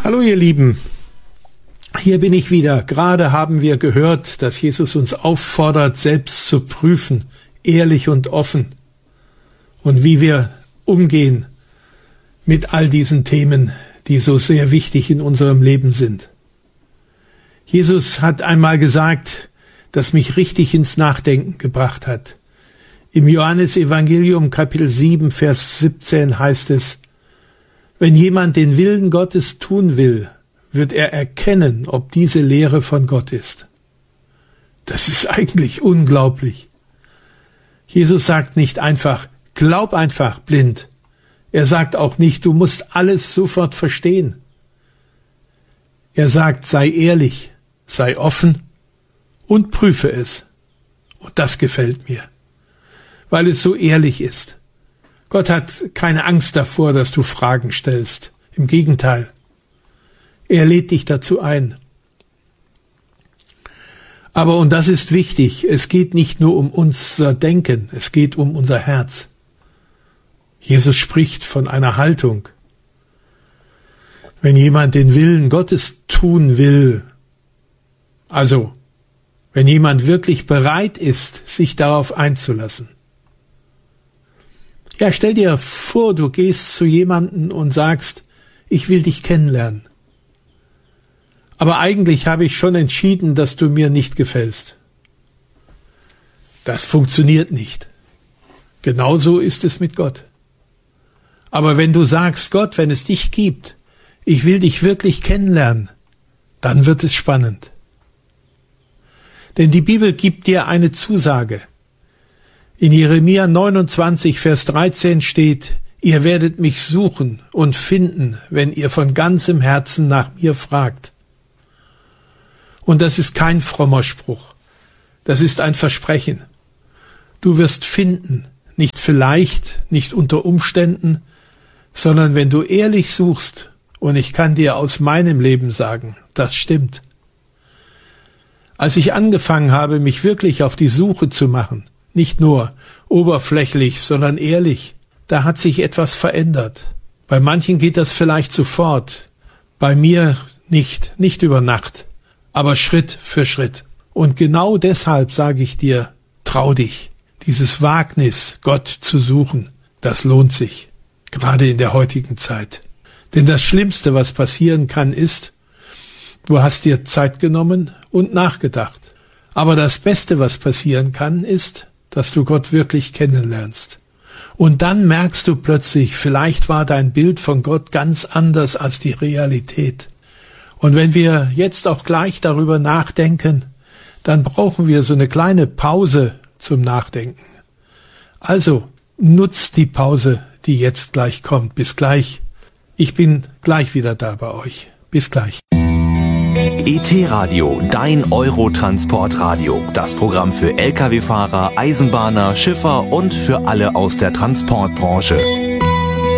Hallo ihr Lieben, hier bin ich wieder. Gerade haben wir gehört, dass Jesus uns auffordert, selbst zu prüfen, ehrlich und offen, und wie wir umgehen mit all diesen Themen, die so sehr wichtig in unserem Leben sind. Jesus hat einmal gesagt, das mich richtig ins Nachdenken gebracht hat. Im Johannesevangelium Kapitel 7, Vers 17 heißt es: Wenn jemand den Willen Gottes tun will, wird er erkennen, ob diese Lehre von Gott ist. Das ist eigentlich unglaublich. Jesus sagt nicht einfach, glaub einfach blind. Er sagt auch nicht, du musst alles sofort verstehen. Er sagt, sei ehrlich, sei offen und prüfe es. Und das gefällt mir, weil es so ehrlich ist. Gott hat keine Angst davor, dass du Fragen stellst. Im Gegenteil, er lädt dich dazu ein. Aber, und das ist wichtig, es geht nicht nur um unser Denken, es geht um unser Herz. Jesus spricht von einer Haltung. Wenn jemand den Willen Gottes tun will, also wenn jemand wirklich bereit ist, sich darauf einzulassen. Ja, stell dir vor, du gehst zu jemandem und sagst, ich will dich kennenlernen. Aber eigentlich habe ich schon entschieden, dass du mir nicht gefällst. Das funktioniert nicht. Genauso ist es mit Gott. Aber wenn du sagst, Gott, wenn es dich gibt, ich will dich wirklich kennenlernen, dann wird es spannend. Denn die Bibel gibt dir eine Zusage. In Jeremia 29, Vers 13 steht, ihr werdet mich suchen und finden, wenn ihr von ganzem Herzen nach mir fragt. Und das ist kein frommer Spruch. Das ist ein Versprechen. Du wirst finden, nicht vielleicht, nicht unter Umständen, sondern wenn du ehrlich suchst, und ich kann dir aus meinem Leben sagen, das stimmt. Als ich angefangen habe, mich wirklich auf die Suche zu machen, nicht nur oberflächlich, sondern ehrlich, da hat sich etwas verändert. Bei manchen geht das vielleicht sofort, bei mir nicht über Nacht, aber Schritt für Schritt. Und genau deshalb sage ich dir, trau dich, dieses Wagnis, Gott zu suchen, das lohnt sich, gerade in der heutigen Zeit. Denn das Schlimmste, was passieren kann, ist, du hast dir Zeit genommen und nachgedacht. Aber das Beste, was passieren kann, ist, dass du Gott wirklich kennenlernst. Und dann merkst du plötzlich, vielleicht war dein Bild von Gott ganz anders als die Realität. Und wenn wir jetzt auch gleich darüber nachdenken, dann brauchen wir so eine kleine Pause zum Nachdenken. Also, nutzt die Pause, die jetzt gleich kommt. Bis gleich. Ich bin gleich wieder da bei euch. Bis gleich. ET-Radio, dein Eurotransportradio. Das Programm für Lkw-Fahrer, Eisenbahner, Schiffer und für alle aus der Transportbranche.